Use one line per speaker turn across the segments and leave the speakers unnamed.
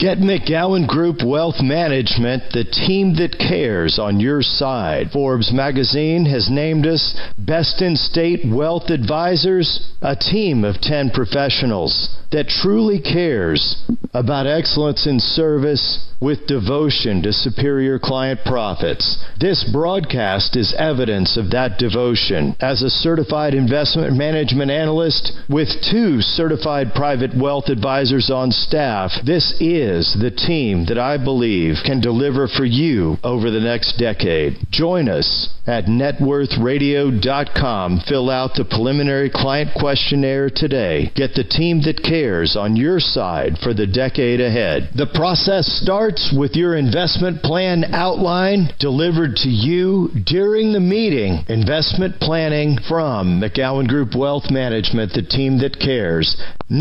Get McGowan Group Wealth Management, the team that cares, on your side. Forbes magazine has named us Best in State Wealth Advisors, a team of 10 professionals that truly cares about excellence in service with devotion to superior client profits. This broadcast is evidence of that devotion. As a certified investment management analyst with 2 certified private wealth advisors on staff, this is the team that I believe can deliver for you over the next decade. Join us at networthradio.com. Fill out the preliminary client questionnaire today. Get the team that cares on your side for the decade ahead. The process starts with your investment plan outline delivered to you during the meeting. Investment planning from McGowan Group Wealth Management, the team that cares.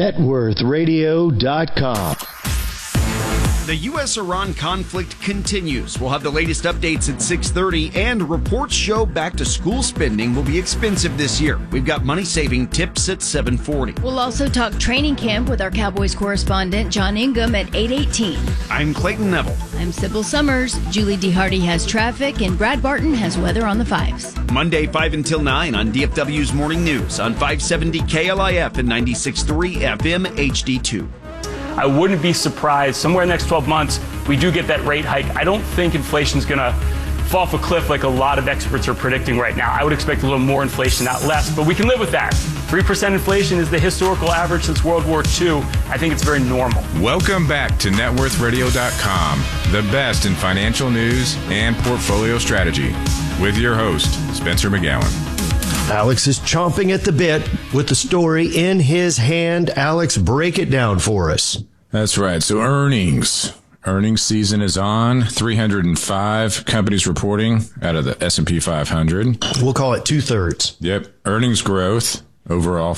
networthradio.com.
The U.S.-Iran conflict continues. We'll have the latest updates at 6:30, and reports show back-to-school spending will be expensive this year. We've got money-saving tips at 7:40.
We'll also talk training camp with our Cowboys correspondent, John Ingham, at 8:18.
I'm Clayton Neville.
I'm Sybil Summers. Julie DeHardy has traffic, and Brad Barton has weather on the 5s.
Monday, 5 until 9 on DFW's Morning News on 570 KLIF and 96.3 FM HD2.
I wouldn't be surprised somewhere in the next 12 months we do get that rate hike. I don't think inflation's going to fall off a cliff like a lot of experts are predicting right now. I would expect a little more inflation, not less, but we can live with that. 3% inflation is the historical average since World War II. I think it's very normal.
Welcome back to networthradio.com, the best in financial news and portfolio strategy, with your host, Spencer McGowan.
Alex is chomping at the bit with the story in his hand. Alex, break it down for us.
That's right. So earnings season is on. 305 companies reporting out of the S&P 500.
We'll call it 2/3.
Yep. Earnings growth overall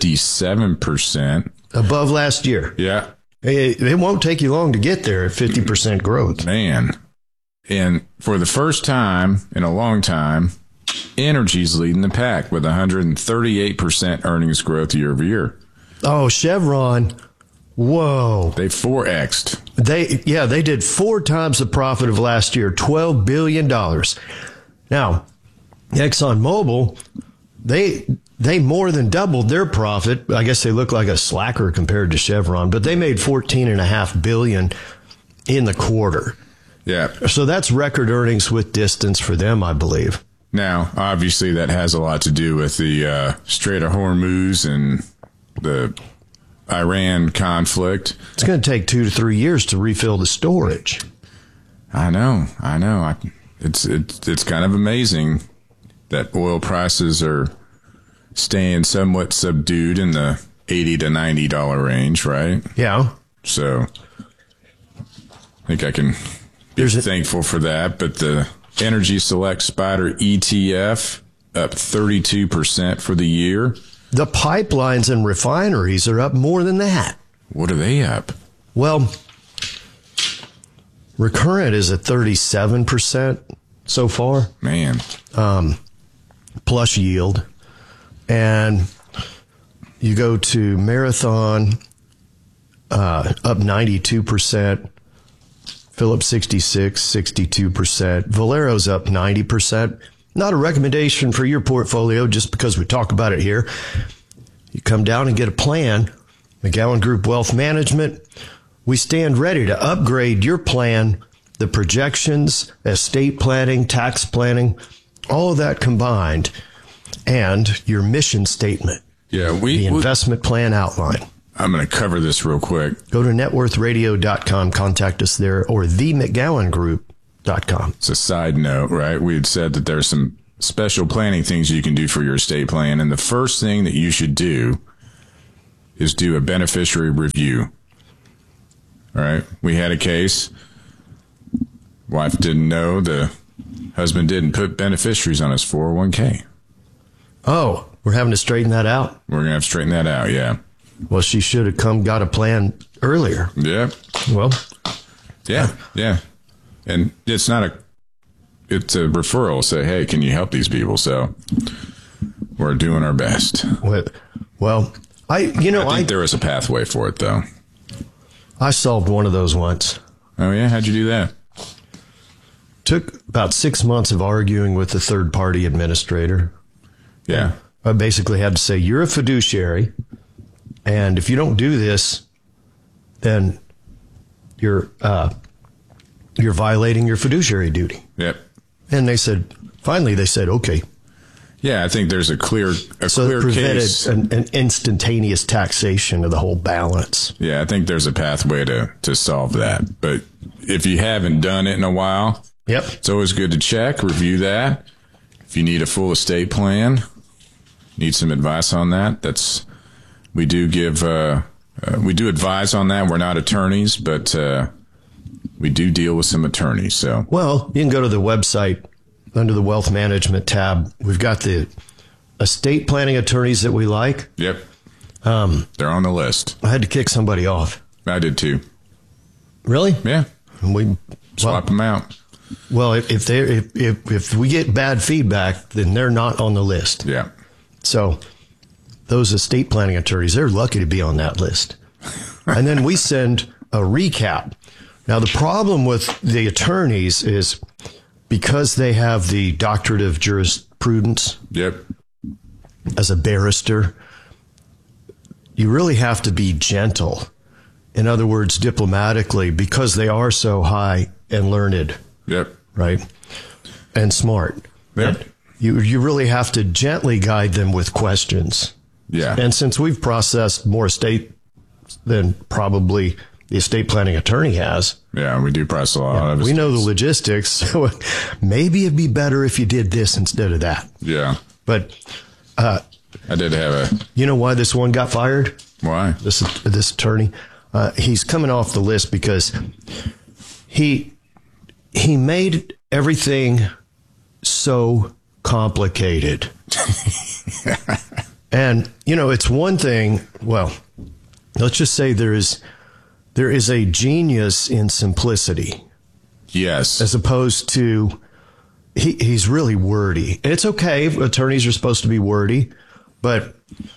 57%.
Above last year.
Yeah.
It won't take you long to get there at 50% growth.
Man. And for the first time in a long time, energy's leading the pack with 138% earnings growth year over year.
Oh, Chevron. Whoa.
They 4X'd.
They did 4 times the profit of last year, $12 billion. Now, ExxonMobil, they more than doubled their profit. I guess they look like a slacker compared to Chevron, but they made $14.5 billion in the quarter.
Yeah.
So that's record earnings with distance for them, I believe.
Now, obviously, that has a lot to do with the Strait of Hormuz and the Iran conflict.
It's going to take 2 to 3 years to refill the storage.
I know. It's kind of amazing that oil prices are staying somewhat subdued in the $80 to $90 range, right?
Yeah.
So I think I can be thankful for that. But the Energy Select Spider ETF up 32% for the year.
The pipelines and refineries are up more than that.
What are they up?
Well, Recurrent is at 37% so far.
Man.
Plus yield. And you go to Marathon, up 92%. Phillips 66, 62%. Valero's up 90%. Not a recommendation for your portfolio just because we talk about it here. You come down and get a plan. McGowan Group Wealth Management. We stand ready to upgrade your plan, the projections, estate planning, tax planning, all of that combined, and your mission statement.
Yeah,
the investment plan outline.
I'm going to cover this real quick.
Go to networthradio.com, contact us there, or themcgowangroup.com.
It's a side note, right? We had said that there's some special planning things you can do for your estate plan. And the first thing that you should do is do a beneficiary review. All right. We had a case. Wife didn't know. The husband didn't put beneficiaries on his 401k.
Oh, we're having to straighten that out?
We're going to have to straighten that out, yeah.
Well, she should have got a plan earlier.
Yeah.
Well.
Yeah. And it's a referral. Say, hey, can you help these people? So we're doing our best.
Well, I think
there is a pathway for it, though.
I solved one of those once.
Oh, yeah? How'd you do that?
Took about 6 months of arguing with the third-party administrator.
Yeah.
I basically had to say, you're a fiduciary, and if you don't do this, then you're violating your fiduciary duty.
Yep.
And finally they said, okay.
Yeah, I think there's a clear
So it prevented
case.
an instantaneous taxation of the whole balance.
Yeah, I think there's a pathway to solve that. But if you haven't done it in a while,
Yep.
it's always good to check, review that. If you need a full estate plan, need some advice on that, we do advise on that. We're not attorneys, but we do deal with some attorneys. So,
Well, you can go to the website under the wealth management tab. We've got the estate planning attorneys that we like.
yep, they're on the list.
I had to kick somebody off.
I did too.
Really?
Yeah,
And
swap them out.
Well, if we get bad feedback, then they're not on the list.
Yeah,
So those estate planning attorneys, they're lucky to be on that list. And then we send a recap. Now, the problem with the attorneys is because they have the doctorate of jurisprudence
yep,
as a barrister, you really have to be gentle. In other words, diplomatically, because they are so high and learned,
yep,
right? And smart.
yep.
You really have to gently guide them with questions.
Yeah,
And since we've processed more estate than probably the estate planning attorney has,
yeah, we do price a lot of
we know the
estates.
logistics. So maybe it'd be better if you did this instead of that.
Yeah,
But
I did have
you know why this one got fired?
why?
This attorney, he's coming off the list because he made everything so complicated. And it's one thing. Well, let's just say there is a genius in simplicity,
Yes,
as opposed to he's really wordy. And it's okay. Attorneys are supposed to be wordy, but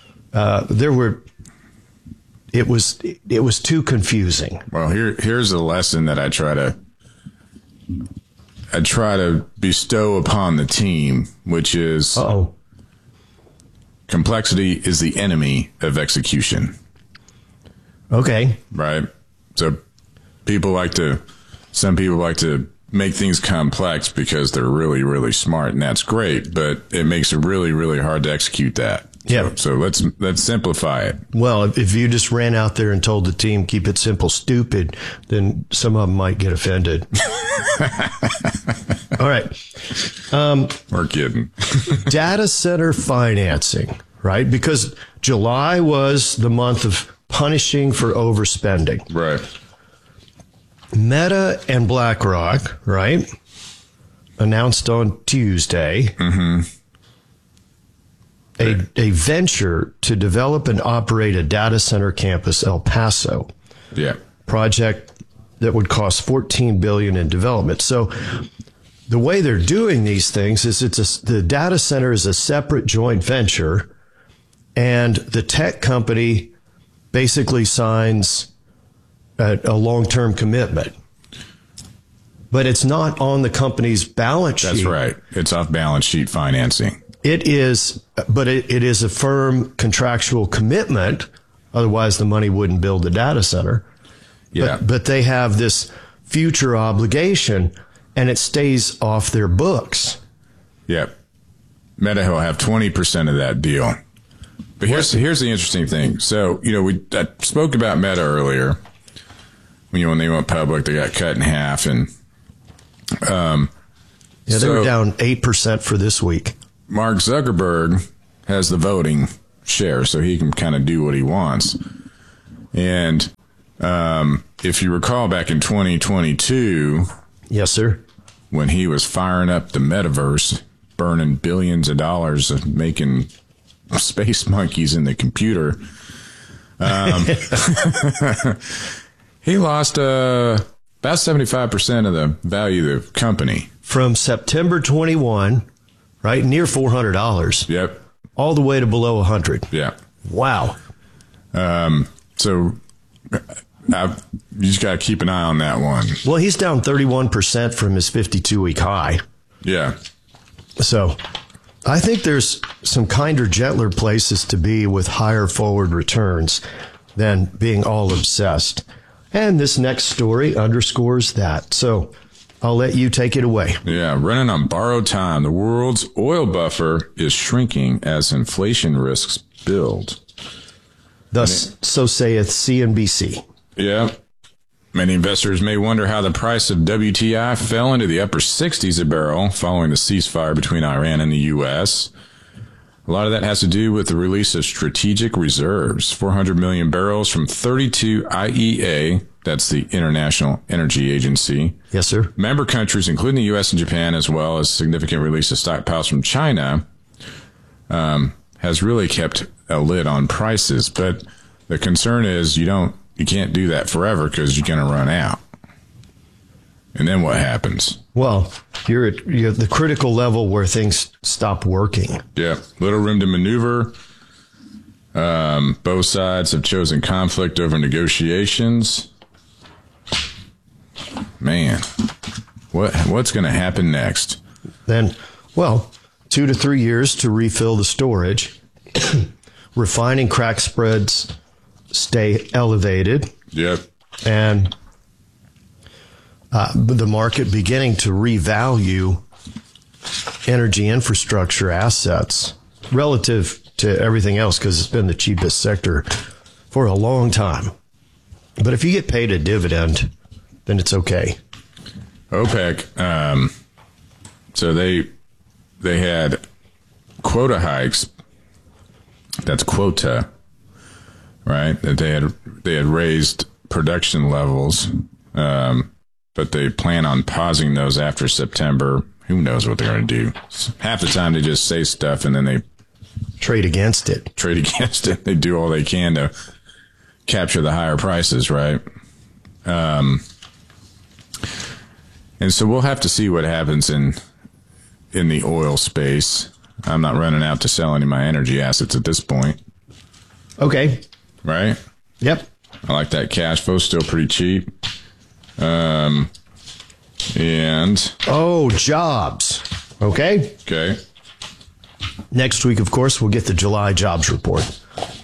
it was too confusing.
Well, here's a lesson that I try to bestow upon the team, which is complexity is the enemy of execution.
Okay.
Right? So some people like to make things complex because they're really, really smart, and that's great, but it makes it really, really hard to execute that.
Yeah.
So let's simplify it.
Well, if you just ran out there and told the team, keep it simple, stupid, then some of them might get offended. All right.
We're kidding.
Data center financing, right? Because July was the month of punishing for overspending.
Right.
Meta and BlackRock, right, announced on Tuesday a venture to develop and operate a data center campus, El Paso.
Yeah.
Project that would cost $14 billion in development. So the way they're doing these things is the data center is a separate joint venture, and the tech company basically signs a long-term commitment. But it's not on the company's balance sheet.
That's right. It's off balance sheet financing.
It is, but it is a firm contractual commitment. Otherwise, the money wouldn't build the data center.
Yeah.
But they have this future obligation, and it stays off their books.
Yep. Meta will have 20% of that deal. But here's the interesting thing. So, I spoke about Meta earlier. When they went public, they got cut in half, and
they were down 8% for this week.
Mark Zuckerberg has the voting share, so he can kind of do what he wants. And if you recall, back in 2022,
yes, sir,
when he was firing up the metaverse, burning billions of dollars of making space monkeys in the computer, he lost about 75% of the value of the company. From
September 21, right, near $400.
Yep.
All the way to below 100.
Yeah.
Wow.
So you just got to keep an eye on that one.
Well, he's down 31% from his 52-week high.
Yeah.
So I think there's some kinder, gentler places to be with higher forward returns than being all obsessed. And this next story underscores that. So I'll let you take it away.
Yeah, running on borrowed time. The world's oil buffer is shrinking as inflation risks build.
Thus, so saith CNBC.
Yeah. Many investors may wonder how the price of WTI fell into the upper 60s a barrel following the ceasefire between Iran and the U.S. A lot of that has to do with the release of strategic reserves, 400 million barrels from 32 IEA, that's the International Energy Agency.
Yes, sir.
Member countries, including the U.S. and Japan, as well as significant release of stockpiles from China, has really kept a lid on prices. But the concern is you can't do that forever because you're going to run out. And then what happens?
Well, you're at the critical level where things stop working.
Yeah, little room to maneuver. Both sides have chosen conflict over negotiations. Man, what's going to happen next?
Then, 2 to 3 years to refill the storage. Refining crack spreads stay elevated.
Yep.
And the market beginning to revalue energy infrastructure assets relative to everything else because it's been the cheapest sector for a long time. But if you get paid a dividend, then it's okay.
OPEC, so they had quota hikes. That's quota, right? That they had raised production levels, but they plan on pausing those after September. Who knows what they're going to do? Half the time they just say stuff and then they
trade against it.
They do all they can to capture the higher prices, right? And so we'll have to see what happens in the oil space. I'm not running out to sell any of my energy assets at this point.
Okay.
Right?
Yep.
I like that cash flow, still pretty cheap. And
jobs. Okay.
Okay.
Next week, of course, we'll get the July jobs report.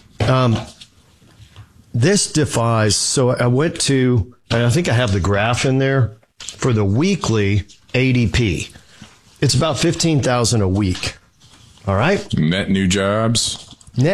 This defies. So I went to, and I think I have the graph in there for the weekly ADP. It's about 15,000 a week. All right.
Net new jobs.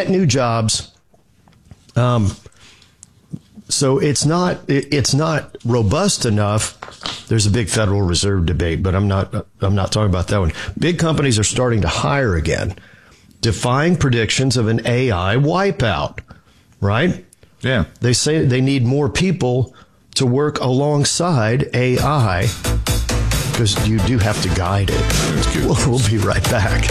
So it's not robust enough. There's a big Federal Reserve debate, but I'm not talking about that one. Big companies are starting to hire again, defying predictions of an AI wipeout, right?
Yeah.
They say they need more people to work alongside AI because you do have to guide it.
That's good.
We'll be right back.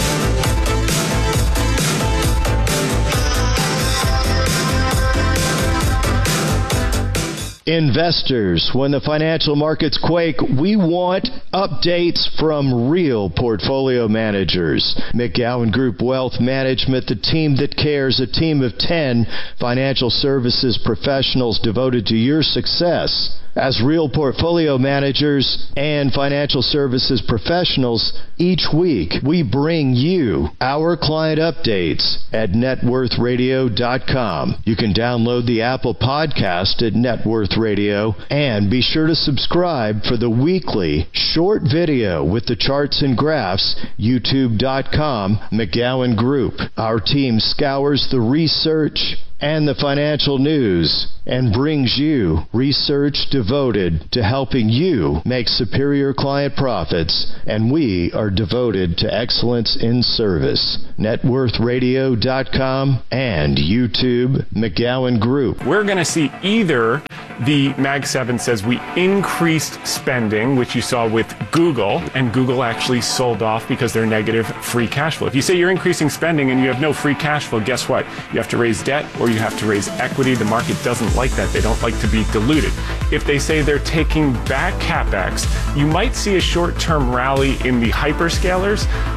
Investors, when the financial markets quake, we want updates from real portfolio managers. McGowan Group Wealth Management, the team that cares, a team of 10 financial services professionals devoted to your success. As real portfolio managers and financial services professionals, each week we bring you our client updates at networthradio.com. You can download the Apple podcast at Net Worth Radio and be sure to subscribe for the weekly short video with the charts and graphs, youtube.com, McGowan Group. Our team scours the research and the financial news and brings you research devoted to helping you make superior client profits, and we are devoted to excellence in service. networthradio.com and YouTube, McGowan Group.
We're going to see either the Mag 7 says we increased spending, which you saw with Google, and Google actually sold off because they're negative free cash flow. If you say you're increasing spending and you have no free cash flow, guess what? You have to raise debt or you have to raise equity. The market doesn't like that. They don't like to be diluted. If they say they're taking back CapEx, you might see a short-term rally in the hyperscalers,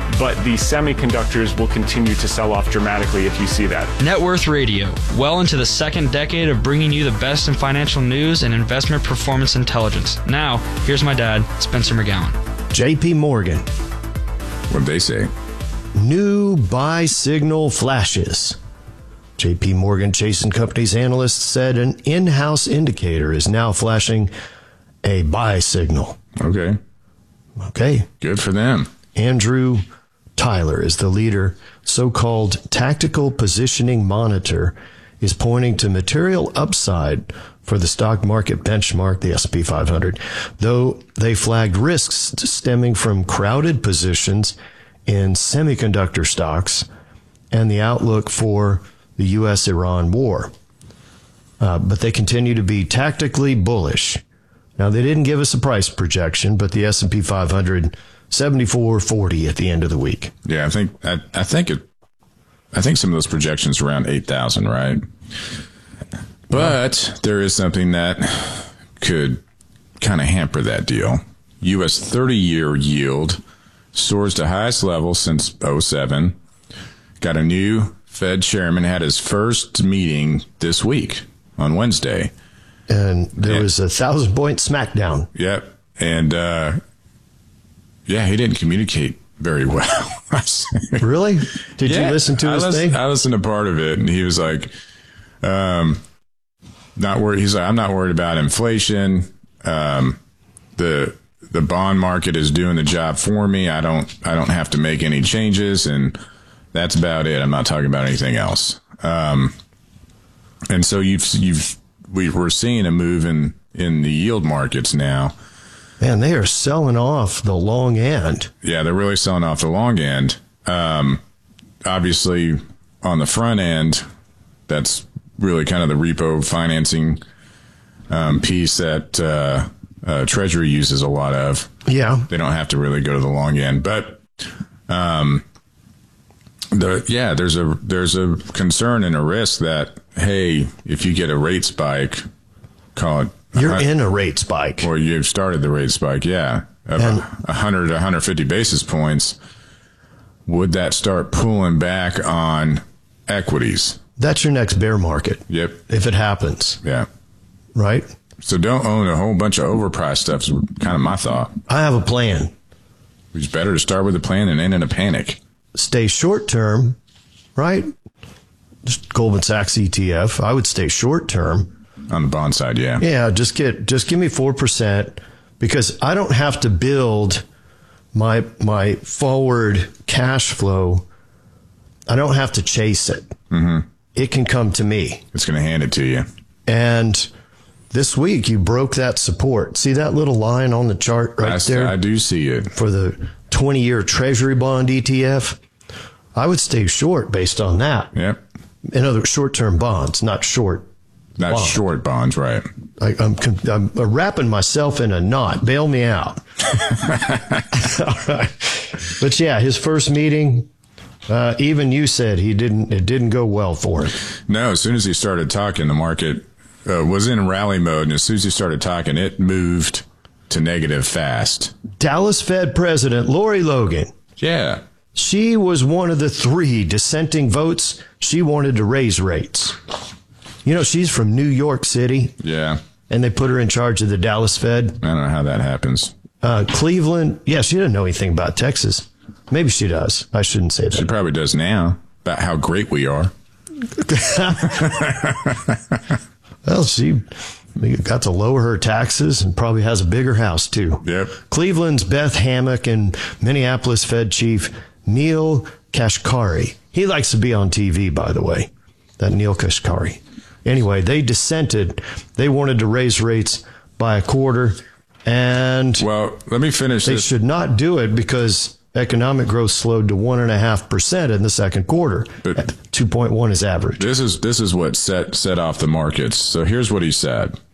but the semiconductors will continue to sell off dramatically if you see that.
Net Worth Radio, well into the second decade of bringing you the best in financial news and investment performance intelligence. Now, here's my dad, Spencer McGowan.
JP Morgan.
What'd they say?
New buy signal flashes. JP Morgan Chase & Company's analyst said an in-house indicator is now flashing a buy signal.
Okay.
Good
for them.
Andrew Tyler is the leader. So-called tactical positioning monitor is pointing to material upside for the stock market benchmark, the S&P 500, though they flagged risks stemming from crowded positions in semiconductor stocks and the outlook for the U.S.-Iran war. But they continue to be tactically bullish. Now, they didn't give us a price projection, but the S&P 500, 74.40 at the end of the week.
Yeah, I think some of those projections are around 8,000, right? But there is something that could kind of hamper that deal. U.S. 30-year yield soars to highest level since 2007. Got a new Fed chairman, had his first meeting this week on Wednesday.
And there was a 1,000-point smackdown.
Yep. And, he didn't communicate very well.
Really? Did you listen to his thing?
I listened to part of it, and he was like, not worried. He's like, I'm not worried about inflation. The bond market is doing the job for me. I don't have to make any changes, and that's about it. I'm not talking about anything else. And so we're seeing a move in the yield markets now.
Man, they are selling off the long end.
Yeah, they're really selling off the long end. Obviously, on the front end, that's really kind of the repo financing piece that Treasury uses a lot of.
Yeah.
They don't have to really go to the long end. But there's a concern and a risk that, hey, if you get a rate spike, call it.
You're in a rate spike.
Or you've started the rate spike, yeah. Of 100 to 150 basis points. Would that start pulling back on equities?
That's your next bear market.
Yep.
If it happens.
Yeah.
Right?
So don't own a whole bunch of overpriced stuff is kind of my thought.
I have a plan.
It's better to start with a plan than end in a panic.
Stay short term, right? Just Goldman Sachs ETF. I would stay short term.
On the bond side, yeah.
Yeah, just give me 4% because I don't have to build my forward cash flow. I don't have to chase it.
Mm-hmm.
It can come to me.
It's going to hand it to you.
And this week you broke that support. See that little line on the chart right there?
I do see it.
For the 20-year Treasury bond ETF. I would stay short based on that.
Yep.
In other short-term bonds, not short.
Not
bond.
Short bonds, right.
I'm wrapping myself in a knot. Bail me out. All right. But yeah, his first meeting, even you said it didn't go well for him.
No, as soon as he started talking, the market was in rally mode. And as soon as he started talking, it moved to negative fast.
Dallas Fed President Lori Logan.
Yeah.
She was one of the 3 dissenting votes. She wanted to raise rates. You know, she's from New York City.
Yeah.
And they put her in charge of the Dallas Fed.
I don't know how that happens.
Cleveland. Yeah, she doesn't know anything about Texas. Maybe she does. I shouldn't say that.
She probably does now, about how great we are.
Well, she got to lower her taxes and probably has a bigger house, too.
Yep.
Cleveland's Beth Hammock and Minneapolis Fed Chief Neil Kashkari. He likes to be on TV, by the way, that Neil Kashkari. Anyway, they dissented. They wanted to raise rates by a quarter. And
well, let me finish
they
this.
should not do it because economic growth slowed to 1.5% in the second quarter. But 2.1 is average.
This is what set off the markets. So here's what he said.